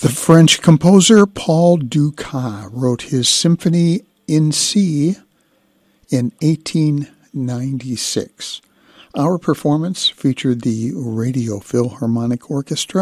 The French composer Paul Dukas wrote his Symphony in C in 1896. Our performance featured the Radio Philharmonic Orchestra